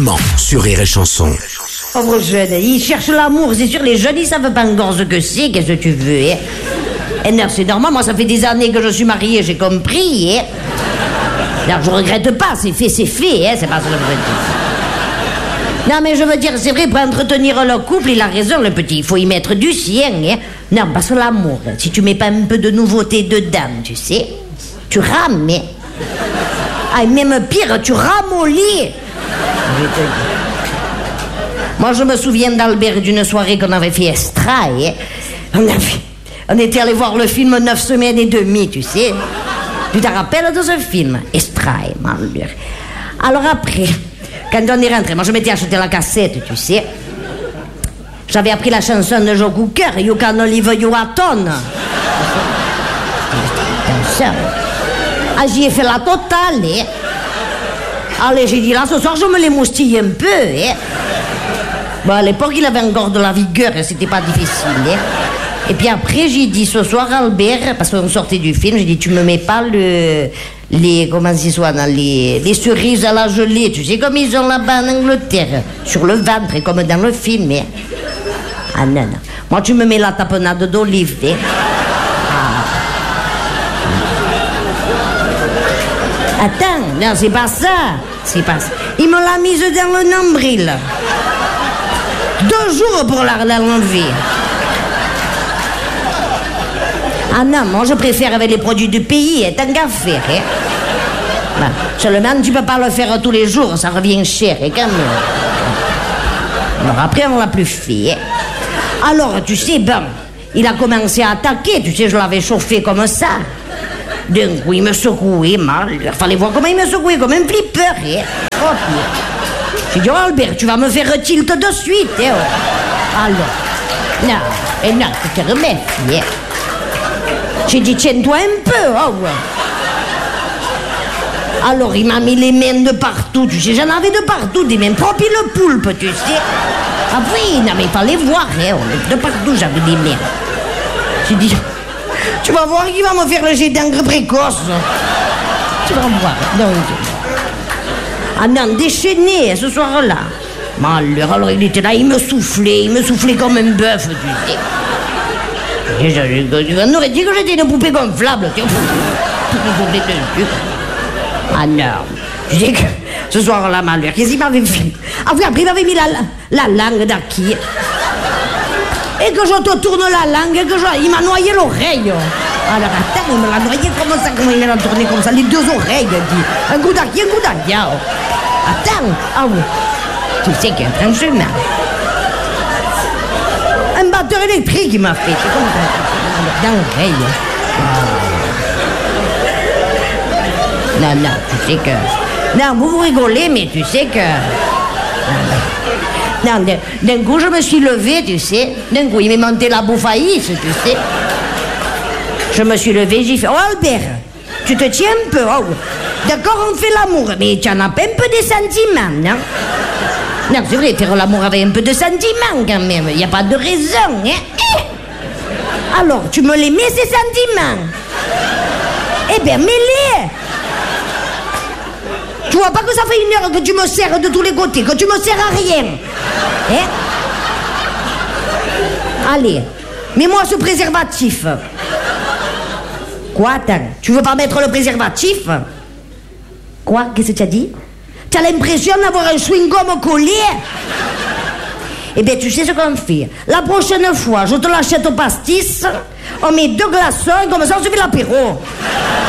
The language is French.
Sur Rire et Chanson. Pauvre jeune, il cherche l'amour, c'est sûr, les jeunes, ils savent pas encore ce que c'est, qu'est-ce que tu veux, hein. Et non, c'est normal, moi, ça fait des années que je suis mariée, j'ai compris, hein. Alors, je regrette pas, c'est fait, hein, c'est pas ce que je veux dire. Non, mais je veux dire, c'est vrai, pour entretenir le couple, il a raison, le petit, il faut y mettre du sien, hein. Non, parce que l'amour, si tu mets pas un peu de nouveauté dedans, tu sais, tu rames, hein. Ah, même pire, tu ramollis. Moi, je me souviens d'Albert d'une soirée qu'on avait fait Extra, hein. On était allé voir le film 9 semaines et demie, tu sais. Tu te rappelles de ce film? Extra, Malheur. Alors après, quand on est rentré, moi je m'étais acheté la cassette, tu sais. J'avais appris la chanson de Joe Cooker, You Can Live You Aton. Ah, j'y ai fait la totale, hein. Allez, j'ai dit là, ce soir, je me les moustille un peu, hein. Bon, à l'époque, il avait encore de la vigueur, et c'était pas difficile, hein. Et puis après, j'ai dit, ce soir, Albert, parce qu'on sortait du film, j'ai dit, tu me mets pas comment c'est soit, les cerises à la gelée, tu sais, comme ils ont là-bas en Angleterre, sur le ventre, comme dans le film, hein. Ah non, non. Moi, tu me mets la tapenade d'olive, hein. Attends, non, c'est pas ça. C'est pas ça. Il me l'a mise dans le nombril. 2 jours pour l'enlever. Ah non, moi je préfère avec les produits du pays, hein, tant qu'à faire, hein. Ben, seulement, tu peux pas le faire tous les jours, ça revient cher, hein, quand même. Alors après, on l'a plus fait, hein. Alors, tu sais, bon, il a commencé à attaquer, tu sais, je l'avais chauffé comme ça. D'un coup, il me secouait mal. Il fallait voir comment il me secouait, comme un flipper, hein. Oh, j'ai dit, oh, Albert, tu vas me faire tilt de suite, hein. Oh. Alors, non, et non, tu te remets, hein. J'ai dit, tiens-toi un peu, oh. Alors, il m'a mis les mains de partout, tu sais, j'en avais de partout, des mains propres et le poulpe, tu sais. Ah oui, non, mais il fallait voir, hein. De partout, j'avais des mains. J'ai dit... Tu vas voir qu'il va me faire le jet d'encre précoce. Tu vas voir. Donc... Ah non, déchaîné ce soir-là. Malheur, alors il était là, il me soufflait comme un bœuf, tu sais. On aurait dit que j'étais une poupée gonflable. Ah non. Je dis que ce soir-là, malheur, qu'est-ce qu'il m'avait fait? Ah oui, après il m'avait mis la langue d'acquis. Et que je te tourne la langue, et que il m'a noyé l'oreille. Alors attends, il me l'a noyé comme ça, comment il me l'a tourné comme ça, les 2 oreilles, dit. Un coup d'acquis, un coup d'acquis. Attends, ah oui. Tu sais qu'il y a franchement. Un batteur électrique, il m'a fait. C'est comme ça, dans l'oreille. Non, non, tu sais que... Non, vous rigolez, mais tu sais que... Non, d'un coup, je me suis levée, tu sais. D'un coup, il m'est monté la bouffaïsse, tu sais. Je me suis levée, j'ai fait, oh Albert, tu te tiens un peu, oh. D'accord, on fait l'amour, mais tu en as pas un peu de sentiments, non? Non, c'est vrai, faire l'amour avec un peu de sentiments, quand même. Il n'y a pas de raison, hein? Alors, tu me les mets, ces sentiments? Eh bien, mets-les! Tu vois pas que ça fait 1 heure que tu me serres de tous les côtés, que tu me sers à rien, hein? Allez, mets-moi ce préservatif. Quoi, attends, tu veux pas mettre le préservatif? Quoi, qu'est-ce que tu as dit? Tu as l'impression d'avoir un chewing-gum collé? Eh bien, tu sais ce qu'on fait. La prochaine fois, je te l'achète au pastis, on met 2 glaçons et comme ça on se fait l'apéro.